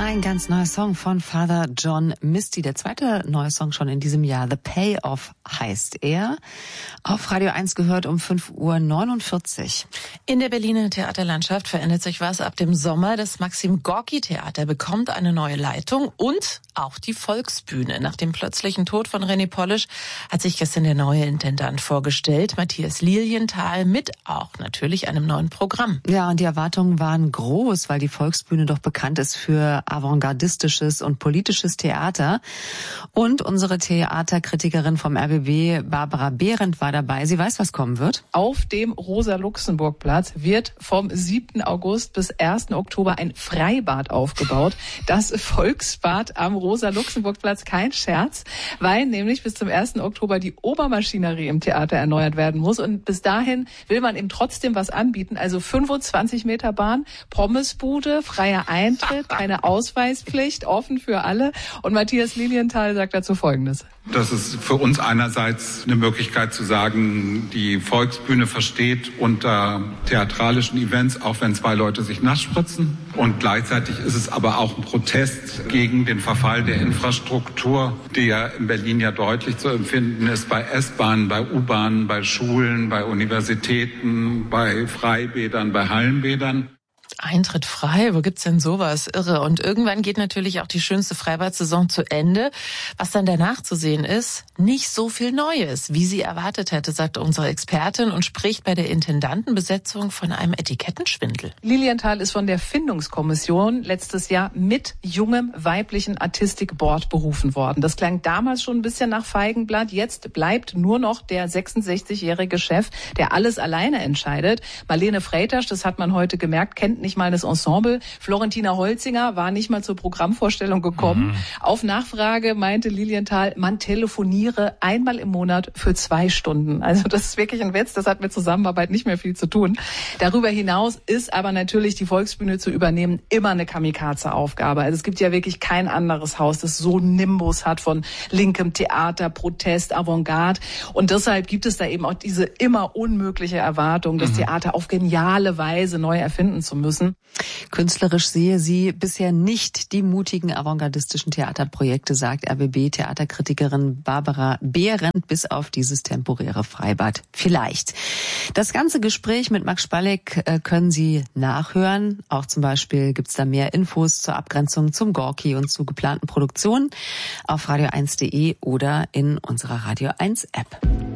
Ein ganz neuer Song von Father John Misty. Der zweite neue Song schon in diesem Jahr. The Payoff heißt er. Auf Radio 1 gehört um 5:49 Uhr. In der Berliner Theaterlandschaft verändert sich was ab dem Sommer. Das Maxim-Gorki-Theater bekommt eine neue Leitung und auch die Volksbühne. Nach dem plötzlichen Tod von René Polisch hat sich gestern der neue Intendant vorgestellt, Matthias Lilienthal, mit auch natürlich einem neuen Programm. Ja, und die Erwartungen waren groß, weil die Volksbühne doch bekannt ist für avantgardistisches und politisches Theater. Und unsere Theaterkritikerin vom RBB, Barbara Behrendt, war dabei. Sie weiß, was kommen wird. Auf dem Rosa-Luxemburg-Platz wird vom 7. August bis 1. Oktober ein Freibad aufgebaut. Das Volksbad am Rosa-Luxemburg-Platz, kein Scherz, weil nämlich bis zum 1. Oktober die Obermaschinerie im Theater erneuert werden muss. Und bis dahin will man eben trotzdem was anbieten. Also 25 Meter Bahn, Pommesbude, freier Eintritt, keine Ausweispflicht, offen für alle. Und Matthias Lilienthal sagt dazu Folgendes. Das ist für uns einerseits eine Möglichkeit zu sagen, die Volksbühne versteht unter theatralischen Events, auch wenn zwei Leute sich nass spritzen. Und gleichzeitig ist es aber auch ein Protest gegen den Verfall der Infrastruktur, der in Berlin ja deutlich zu empfinden ist, bei S-Bahnen, bei U-Bahnen, bei Schulen, bei Universitäten, bei Freibädern, bei Hallenbädern. Eintritt frei, wo gibt's denn sowas? Irre. Und irgendwann geht natürlich auch die schönste Freibad-Saison zu Ende. Was dann danach zu sehen ist, nicht so viel Neues, wie sie erwartet hätte, sagt unsere Expertin und spricht bei der Intendantenbesetzung von einem Etikettenschwindel. Lilienthal ist von der Findungskommission letztes Jahr mit jungem weiblichen Artistic-Board berufen worden. Das klang damals schon ein bisschen nach Feigenblatt. Jetzt bleibt nur noch der 66-jährige Chef, der alles alleine entscheidet. Marlene Freytasch, das hat man heute gemerkt, kennt nicht mal das Ensemble. Florentina Holzinger war nicht mal zur Programmvorstellung gekommen. Auf Nachfrage meinte Lilienthal, man telefoniere einmal im Monat für 2 Stunden. Also das ist wirklich ein Witz, das hat mit Zusammenarbeit nicht mehr viel zu tun. Darüber hinaus ist aber natürlich die Volksbühne zu übernehmen immer eine Kamikaze-Aufgabe. Also es gibt ja wirklich kein anderes Haus, das so einen Nimbus hat von linkem Theater, Protest, Avantgarde. Und deshalb gibt es da eben auch diese immer unmögliche Erwartung, das Theater auf geniale Weise neu erfinden zu müssen. Künstlerisch sehe sie bisher nicht die mutigen avantgardistischen Theaterprojekte, sagt RBB-Theaterkritikerin Barbara Behrendt, bis auf dieses temporäre Freibad. Vielleicht. Das ganze Gespräch mit Max Spalleck können Sie nachhören. Auch zum Beispiel gibt's da mehr Infos zur Abgrenzung zum Gorki und zu geplanten Produktionen auf radio1.de oder in unserer Radio 1 App.